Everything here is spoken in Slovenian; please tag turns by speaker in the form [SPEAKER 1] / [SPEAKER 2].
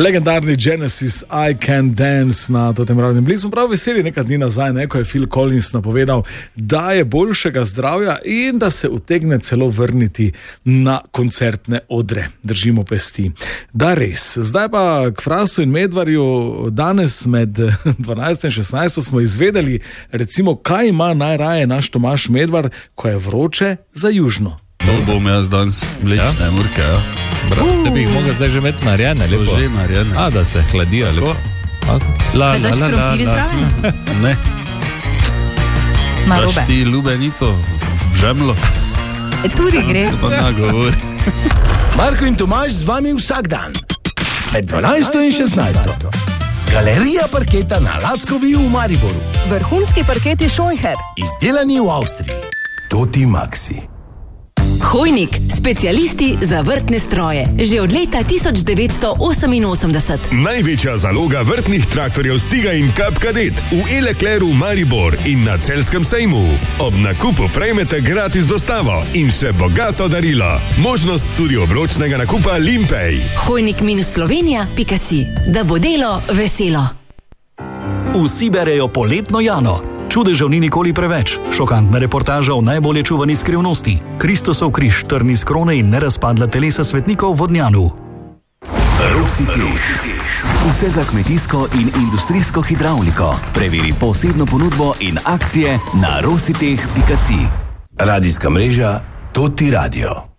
[SPEAKER 1] Legendarni Genesis I Can Dance na tem radnem. Bili smo prav veseli nekaj dni nazaj, ko je Phil Collins napovedal, da je boljšega zdravja in da se utegne celo vrniti na koncertne odre. Držimo pesti. Da res. Zdaj pa k Frasu in Medvarju. Danes med 12 in 16 smo izvedeli, recimo, kaj ima najraje naš Tomaž Medvar, ko je vroče za južno.
[SPEAKER 2] To bom jaz danes mlečne murke, ja.
[SPEAKER 3] Da bi jih mogel zdaj že imeti narejene, lepo.
[SPEAKER 2] So že narejene.
[SPEAKER 3] Da se hladijo, lepo.
[SPEAKER 4] Predaš krompir zraven?
[SPEAKER 2] Ne.
[SPEAKER 4] Narobe.
[SPEAKER 2] Daš ti lubenico v žemlo?
[SPEAKER 4] Tudi gre.
[SPEAKER 2] Pa na govor.
[SPEAKER 5] Marko in Tomaž z vami vsak dan. Med 12 in 16. Galerija parketa na Lackovi v Mariboru.
[SPEAKER 6] Vrhunski parketi Scheucher.
[SPEAKER 5] Izdelani v Avstriji. Toti Maxi.
[SPEAKER 7] Hojnik, specialisti za vrtne stroje. Že od leta 1988.
[SPEAKER 8] Največja zaloga vrtnih traktorjev Stiga in Cup Cadet v Elekleru Maribor in na Celjskem sejmu. Ob nakupu prejmete gratis dostavo in še bogato darilo. Možnost tudi obročnega nakupa Limpej.
[SPEAKER 7] Hojnik-Slovenija.si. Da bo delo veselo.
[SPEAKER 9] Vsi berejo poletno Jano. Čudežev ni nikoli preveč. Šokantna reportaža o najbolje čuvani skrivnosti. Kristusov križ, trni z krone in nerazpadla telesa svetnikov v Vodnjanu.
[SPEAKER 10] Rositeh. Vse za kmetijsko in industrijsko hidravliko. Preveri posebno ponudbo in akcije na rositeh.si.
[SPEAKER 5] Radijska mreža Toti Radio.